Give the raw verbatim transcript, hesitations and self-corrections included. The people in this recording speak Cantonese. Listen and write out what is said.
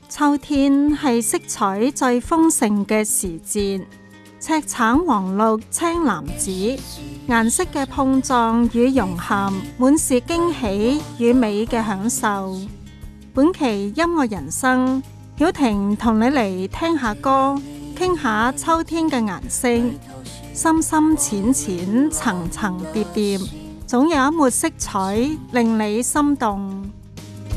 秋天係色彩最豐盛嘅時節，赤橙黃綠青藍紫，顏色嘅碰撞與融合，滿是驚喜與美嘅享受。本期音樂人生，曉婷同你嚟聽下歌，傾下秋天嘅顏色，深深淺淺，層層疊疊，總有一抹色彩令你心動。